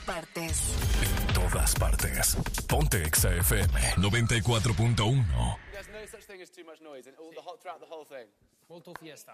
partes. En todas partes. Ponte Exa FM 94.1. There's no such thing as too much noise and throughout the whole thing. Molto fiesta.